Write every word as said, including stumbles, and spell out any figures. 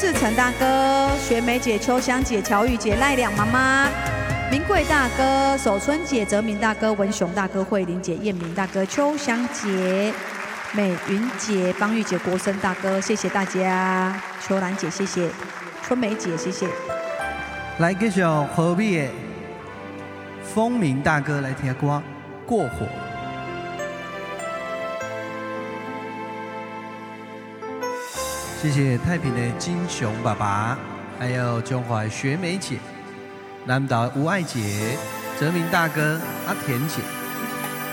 世成大哥、学梅姐、秋香姐、乔玉姐、赖两妈妈、明贵大哥、守春姐、泽明大哥、文雄大哥、慧玲姐、燕明大哥、秋香姐、美云姐、方玉姐、国生大哥，谢谢大家。秋兰姐，谢谢。春梅姐，谢谢。 来继续何必的风鸣大哥来听歌《过火》。谢谢太平的金雄爸爸，还有中华的学梅姐、南岛吴爱姐、泽明大哥、阿田姐。